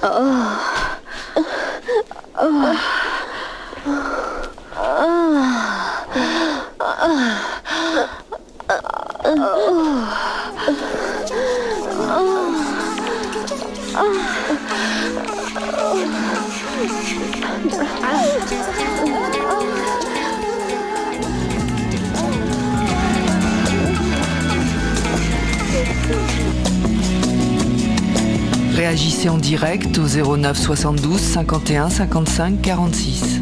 Réagissez en direct au 09 72 51 55 46.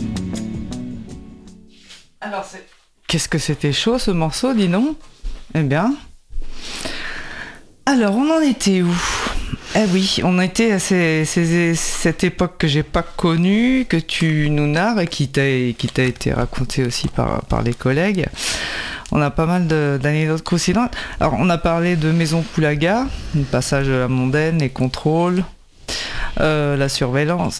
Alors qu'est-ce que c'était chaud ce morceau, dis donc. Eh bien. Alors on en était où ? Eh oui, on était à cette époque que j'ai pas connue, que tu nous narres et qui t'a été racontée aussi par les collègues. On a pas mal d'anecdotes croustillantes. Alors, on a parlé de Maison Poulaga, le passage de la mondaine, les contrôles, la surveillance.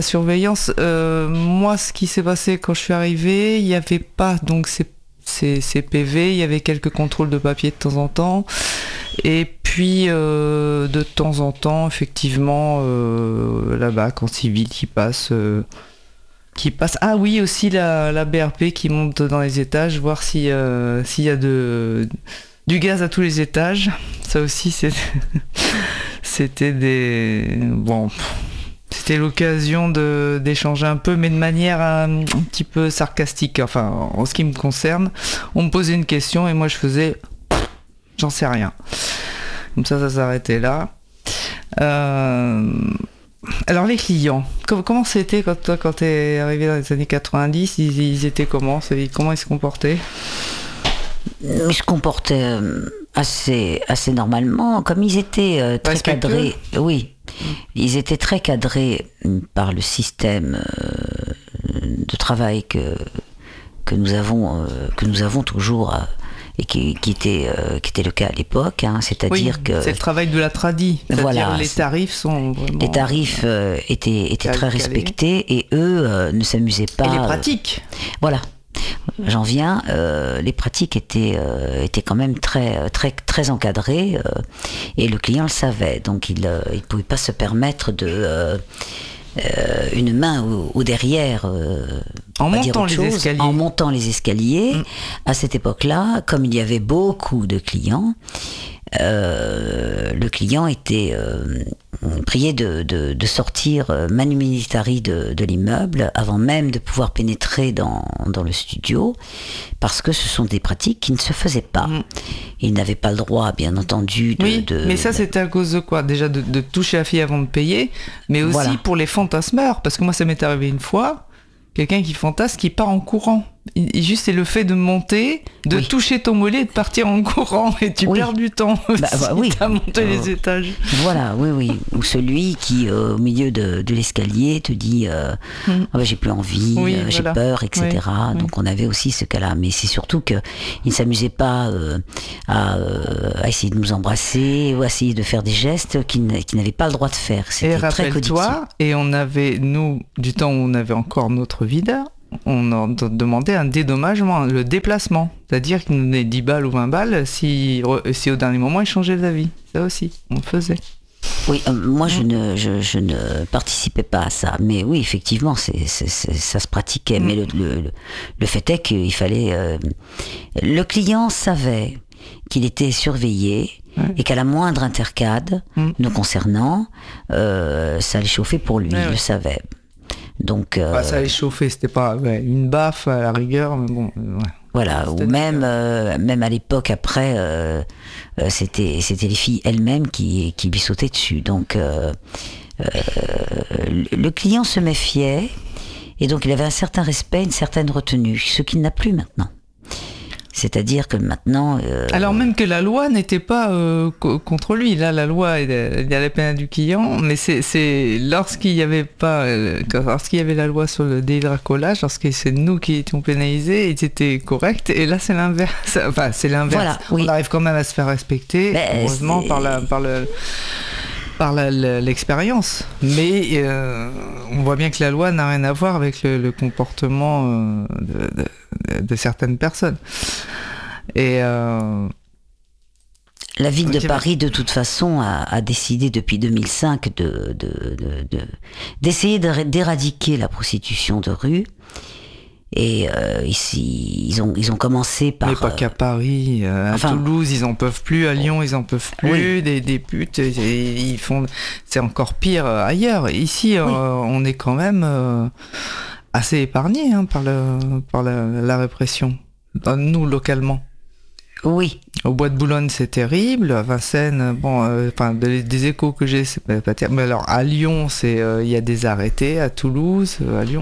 Moi, ce qui s'est passé quand je suis arrivée, il n'y avait pas donc ces PV, il y avait quelques contrôles de papier de temps en temps. Et puis, de temps en temps, effectivement, là-bas, quand civil qui passe... Ah oui, aussi la BRP qui monte dans les étages, voir s'il y a du gaz à tous les étages. Ça aussi, c'était c'était l'occasion d'échanger un peu, mais de manière un petit peu sarcastique. Enfin, en ce qui me concerne, on me posait une question et moi je faisais j'en sais rien. Comme ça s'arrêtait là. Alors les clients, comment c'était quand t'es arrivé dans les années 90, ils étaient comment ils se comportaient ? Ils se comportaient assez normalement, comme ils étaient très cadrés. Oui, ils étaient très cadrés par le système de travail que nous avons toujours. Et qui était le cas à l'époque, hein, c'est-à-dire que... c'est le travail de la tradi, c'est-à-dire voilà, les tarifs sont vraiment... Les tarifs étaient très respectés et eux ne s'amusaient pas... Et les pratiques voilà, j'en viens, les pratiques étaient quand même très encadrées et le client le savait, donc il pouvait pas se permettre de... une main au derrière en montant les escaliers. À cette époque-là, comme il y avait beaucoup de clients, le client était prié de sortir manu militari de l'immeuble avant même de pouvoir pénétrer dans le studio, parce que ce sont des pratiques qui ne se faisaient pas. Il n'avait pas le droit, bien entendu, mais ça c'était à cause de quoi ? Déjà de toucher la fille avant de payer, mais aussi pour les fantasmeurs, parce que moi ça m'est arrivé une fois, quelqu'un qui fantasme, qui part en courant. Juste c'est le fait de monter, de toucher ton mollet et de partir en courant, et tu perds du temps à monter les étages. Voilà, oui. Ou celui qui au milieu de l'escalier te dit j'ai plus envie, j'ai peur, etc. Donc on avait aussi ce cas-là, mais c'est surtout qu'il ne s'amusait pas à essayer de nous embrasser ou à essayer de faire des gestes qu'il n'avait pas le droit de faire. C'était très codifié. Et on avait, nous, du temps où on avait encore notre videur, on en demandait un dédommagement, le déplacement. C'est-à-dire qu'il nous donnait 10 balles ou 20 balles si au dernier moment il changeait d'avis. Ça aussi, on le faisait. Oui, moi je ne participais pas à ça. Mais oui, effectivement, ça se pratiquait. Mais le fait est qu'il fallait... le client savait qu'il était surveillé et qu'à la moindre intercade nous concernant, ça allait chauffer pour lui, il le savait. Donc, ça allait chauffer, c'était pas une baffe à la rigueur, mais bon. Voilà, ou même à l'époque après, c'était les filles elles-mêmes qui lui sautaient dessus. Donc, le client se méfiait et donc il avait un certain respect, une certaine retenue, ce qu'il n'a plus maintenant. C'est-à-dire que maintenant... Alors même que la loi n'était pas contre lui. Là, la loi, il y a la peine du client, mais c'est lorsqu'il y avait la loi sur le déhydracolage, lorsque c'est nous qui étions pénalisés, ils étaient corrects, et là c'est l'inverse. Enfin, c'est l'inverse. Voilà, oui. On arrive quand même à se faire respecter, heureusement, par l'expérience. Mais on voit bien que la loi n'a rien à voir avec le comportement de certaines personnes. Et La ville de Paris, de toute façon, a décidé depuis 2005 d'essayer d'éradiquer la prostitution de rue. Et ici, ils ont commencé par... Mais pas qu'à Paris, Toulouse, ils en peuvent plus, à Lyon, ils en peuvent plus, des putes, ils font... C'est encore pire ailleurs. Ici, on est quand même assez épargné par la répression, nous, localement. Oui. Au Bois de Boulogne, c'est terrible. À Vincennes, des échos que j'ai, c'est pas terrible. Mais alors, à Lyon, il y a des arrêtés. À Toulouse, à Lyon,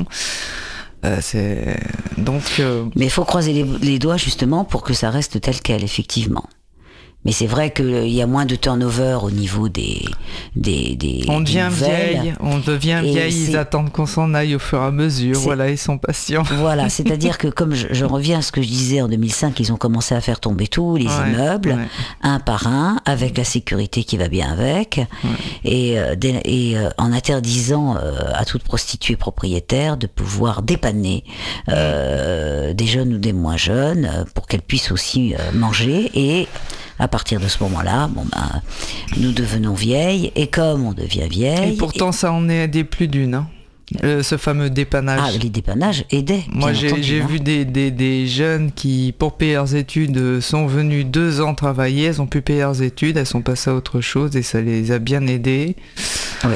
Mais il faut croiser les doigts, justement, pour que ça reste tel quel, effectivement. Mais c'est vrai qu'il y a moins de turnover au niveau des on devient vieille, et ils attendent qu'on s'en aille au fur et à mesure, voilà, ils sont patients. Voilà, c'est-à-dire que comme je reviens à ce que je disais en 2005, ils ont commencé à faire tomber tous les immeubles, un par un, avec la sécurité qui va bien avec, et en interdisant à toute prostituée propriétaire de pouvoir dépanner des jeunes ou des moins jeunes pour qu'elles puissent aussi manger. Et à partir de ce moment-là, nous devenons vieilles, et comme on devient vieille... Et pourtant, ça en est aidé plus d'une, ce fameux dépannage. Ah, les dépannages aidaient. Moi, j'ai vu des jeunes qui, pour payer leurs études, sont venus 2 ans travailler, elles ont pu payer leurs études, elles sont passées à autre chose, et ça les a bien aidées. Oui.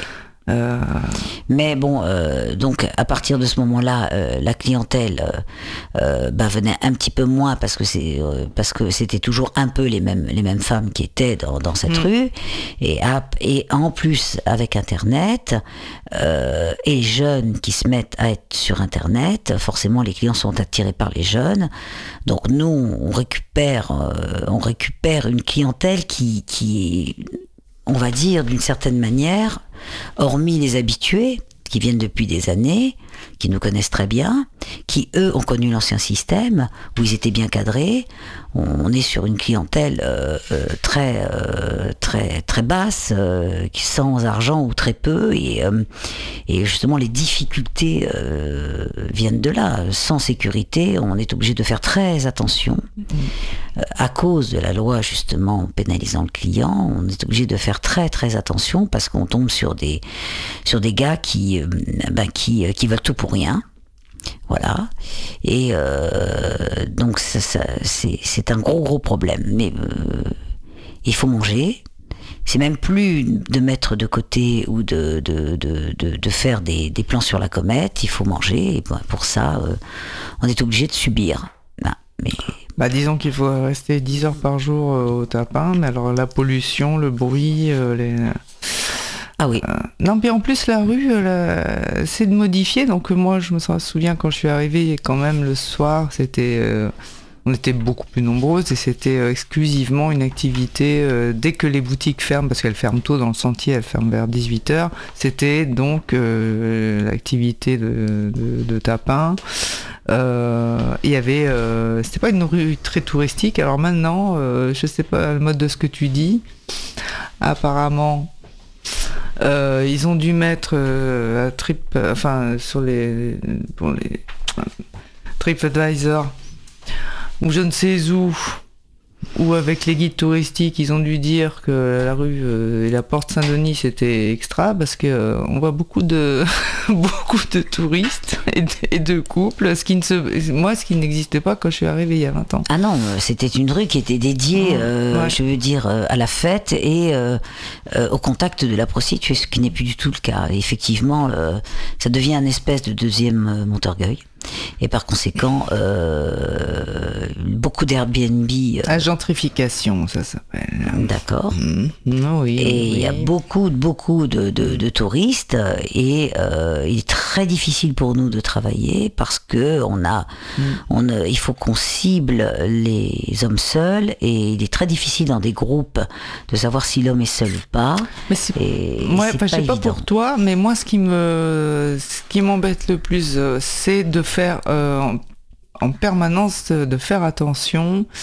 Mais bon, donc à partir de ce moment-là, la clientèle venait un petit peu moins parce que c'était toujours un peu les mêmes femmes qui étaient dans cette rue, et en plus avec Internet et les jeunes qui se mettent à être sur Internet, forcément les clients sont attirés par les jeunes. Donc nous on récupère une clientèle qui est, on va dire d'une certaine manière, hormis les habitués qui viennent depuis des années, qui nous connaissent très bien, qui eux ont connu l'ancien système où ils étaient bien cadrés. On est sur une clientèle très basse, sans argent ou très peu, et justement les difficultés viennent de là. Sans sécurité, on est obligé de faire très attention. À cause de la loi justement pénalisant le client, on est obligé de faire très très attention parce qu'on tombe sur des gars qui veulent tout pour rien. Voilà. Et donc c'est un gros problème. Mais il faut manger. C'est même plus de mettre de côté ou de faire des plans sur la comète. Il faut manger. Et pour ça, on est obligé de subir. Disons qu'il faut rester 10 heures par jour au tapin, mais alors la pollution, le bruit, Ah oui. Non, mais en plus la rue, c'est de modifier. Donc moi, je me souviens quand je suis arrivée, quand même le soir, on était beaucoup plus nombreuses et c'était exclusivement une activité dès que les boutiques ferment, parce qu'elles ferment tôt dans le sentier, elles ferment vers 18h. C'était donc l'activité de tapin. Il y avait, c'était pas une rue très touristique. Alors maintenant, je sais pas le mode de ce que tu dis. Apparemment, ils ont dû mettre sur les TripAdvisor ou je ne sais où, ou avec les guides touristiques, ils ont dû dire que la rue et la porte Saint-Denis c'était extra parce que on voit beaucoup de touristes et de couples, ce qui n'existait pas quand je suis arrivée il y a 20 ans. Ah non, c'était une rue qui était dédiée, je veux dire, à la fête et au contact de la prostituée, ce qui n'est plus du tout le cas. Et effectivement, ça devient une espèce de deuxième Montorgueil. Et par conséquent, beaucoup d'Airbnb... La gentrification, ça s'appelle. D'accord. Oui, et il y a beaucoup de touristes et il est très difficile pour nous de travailler parce que il faut qu'on cible les hommes seuls et il est très difficile dans des groupes de savoir si l'homme est seul ou pas. Mais je sais pas pour toi, mais moi ce qui m'embête le plus, c'est de faire en permanence de faire attention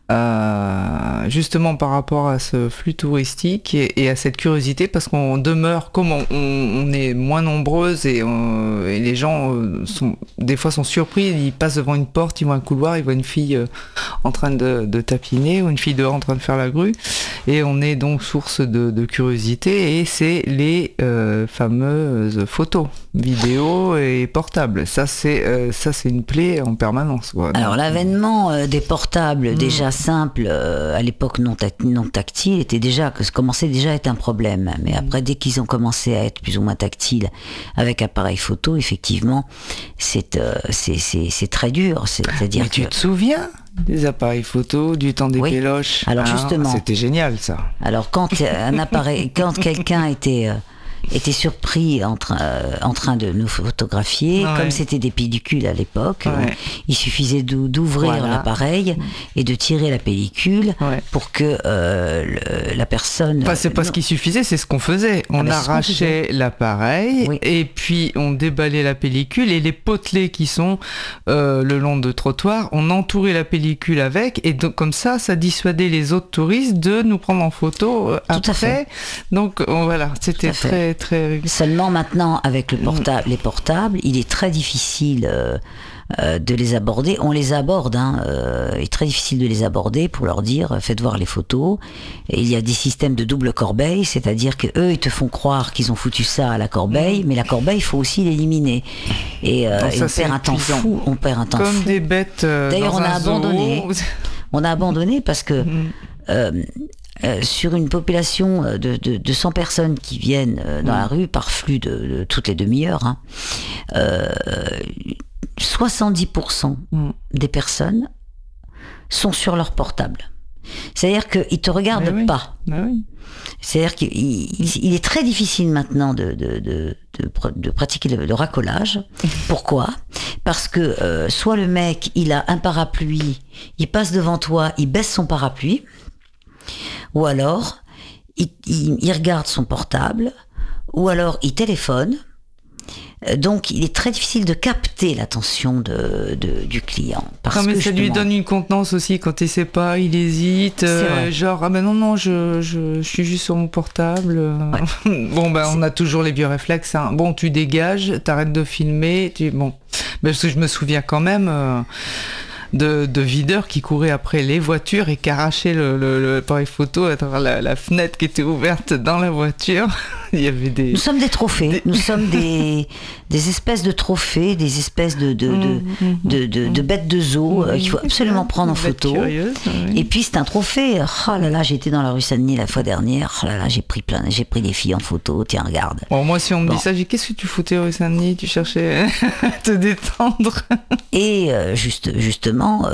justement par rapport à ce flux touristique et à cette curiosité, parce qu'on demeure, comme on est moins nombreuses et les gens des fois sont surpris, ils passent devant une porte, ils voient un couloir, ils voient une fille en train de tapiner ou une fille dehors en train de faire la grue, et on est donc source de curiosité, et c'est les fameuses photos, vidéos et portables. Ça c'est une plaie en permanence, quoi. Alors l'avènement des portables déjà simples, à l'époque non tactiles, commençait déjà à être un problème. Mais après, dès qu'ils ont commencé à être plus ou moins tactiles avec appareil photo, effectivement, c'est très dur. C'est-à-dire mais tu te souviens des appareils photo du temps des péloches? Alors justement, c'était génial ça. Alors quand quelqu'un était surpris en train de nous photographier, comme c'était des pellicules à l'époque, il suffisait d'ouvrir l'appareil et de tirer la pellicule pour que la personne... Enfin, c'est pas ce qui suffisait, c'est ce qu'on faisait. On arrachait l'appareil et puis on déballait la pellicule, et les potelets qui sont le long de trottoir, on entourait la pellicule avec, et donc comme ça dissuadait les autres touristes de nous prendre en photo après. Tout à fait. Donc voilà, c'était très... Seulement maintenant, avec les portables, il est très difficile de les aborder. On les aborde, il est très difficile de les aborder pour leur dire faites voir les photos. Et il y a des systèmes de double corbeille, c'est-à-dire que eux ils te font croire qu'ils ont foutu ça à la corbeille, mais la corbeille il faut aussi l'éliminer. Et on perd un temps fou. Comme des bêtes. D'ailleurs, on a abandonné. On a abandonné parce que sur une population de 100 personnes qui viennent dans la rue par flux de toutes les demi-heures, 70% des personnes sont sur leur portable. C'est-à-dire qu'ils ne te regardent pas. C'est-à-dire qu'il est très difficile maintenant de pratiquer le racolage. Pourquoi ? Parce que soit le mec, il a un parapluie, il passe devant toi, il baisse son parapluie, ou alors il regarde son portable, ou alors il téléphone. Donc il est très difficile de capter l'attention du client. Parce mais que ça lui donne une contenance aussi quand il sait pas, il hésite, genre ah ben non je suis juste sur mon portable. Bon ben on a toujours les vieux réflexes. Bon, tu dégages, t'arrêtes de filmer, parce que je me souviens quand même de videurs qui couraient après les voitures et qui arrachaient l'appareil photo à travers la fenêtre qui était ouverte dans la voiture. Il y avait des... Nous sommes des trophées. Nous sommes des espèces de trophées, des espèces de bêtes de zoo qu'il faut absolument prendre en photo. Curieuse, Et puis c'est un trophée. Oh là là, j'étais dans la rue Saint-Denis la fois dernière. Oh là là, j'ai pris des filles en photo. Tiens, regarde. Bon, moi, si on me dit ça, je dis qu'est-ce que tu foutais rue Saint-Denis ? Tu cherchais à te détendre. Et justement,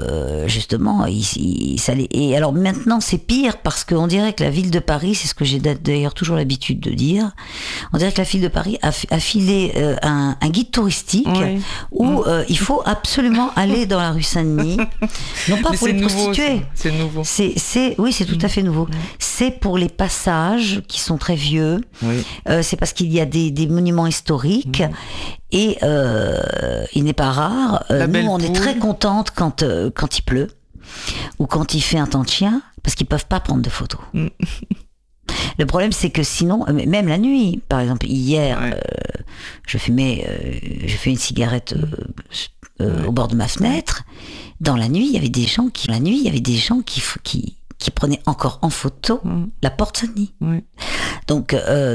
et alors maintenant c'est pire parce qu'on dirait que la ville de Paris, c'est ce que j'ai d'ailleurs toujours l'habitude de dire, on dirait que la ville de Paris a filé un guide touristique où il faut absolument aller dans la rue Saint-Denis, non pas pour les prostituées. C'est nouveau. Oui, c'est tout à fait nouveau. C'est pour les passages qui sont très vieux. C'est parce qu'il y a des monuments historiques. Et il n'est pas rare, nous on est très contentes quand il pleut ou quand il fait un temps de chien, parce qu'ils peuvent pas prendre de photos. Le problème c'est que sinon, même la nuit, par exemple hier, je fumais une cigarette au bord de ma fenêtre. Dans la nuit, il y avait des gens qui prenaient encore en photo la porte Saint-Denis. Donc